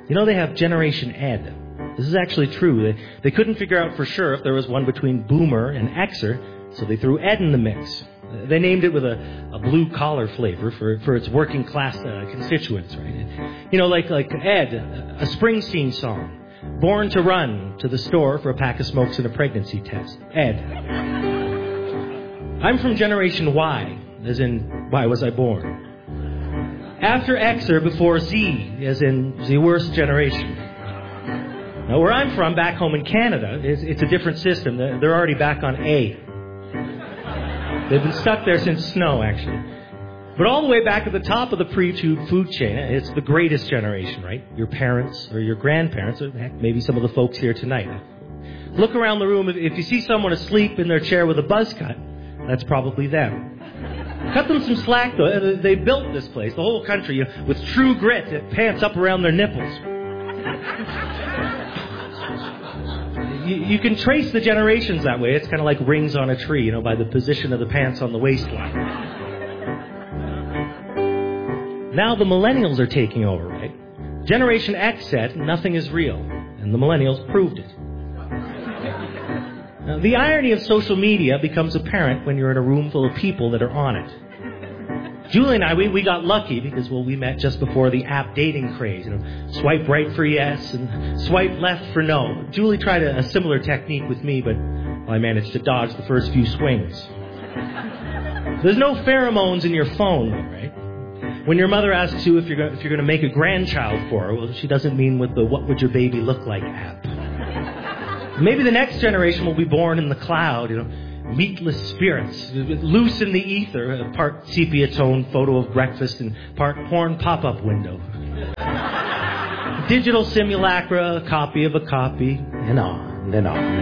You know, they have Generation Ed. This is actually true. They couldn't figure out for sure if there was one between Boomer and Xer, so they threw Ed in the mix. They named it with a blue-collar flavor for its working-class constituents, right? You know, like Ed, a Springsteen song. Born to run to the store for a pack of smokes and a pregnancy test. Ed. I'm from Generation Y, as in, why was I born? After Xer, before Z, as in the worst generation. Now, where I'm from, back home in Canada, it's a different system. They're already back on A. They've been stuck there since snow, actually. But all the way back at the top of the pre-tube food chain, it's the greatest generation, right? Your parents or your grandparents, or heck, maybe some of the folks here tonight. Look around the room. If you see someone asleep in their chair with a buzz cut, that's probably them. Cut them some slack, though. They built this place, the whole country, with true grit, pants up around their nipples. You can trace the generations that way. It's kind of like rings on a tree, you know, by the position of the pants on the waistline. Now the millennials are taking over, right? Generation X said nothing is real, and the millennials proved it. Now, the irony of social media becomes apparent when you're in a room full of people that are on it. Julie and I, we got lucky because, well, we met just before the app dating craze. You know, swipe right for yes and swipe left for no. Julie tried a similar technique with me, but I managed to dodge the first few swings. There's no pheromones in your phone, right? When your mother asks you if you're going to make a grandchild for her, well, she doesn't mean with the "What would your baby look like" app. Maybe the next generation will be born in the cloud, you know. Meatless spirits, loose in the ether, part sepia-tone photo of breakfast and part porn pop-up window. Digital simulacra, a copy of a copy, and on and on.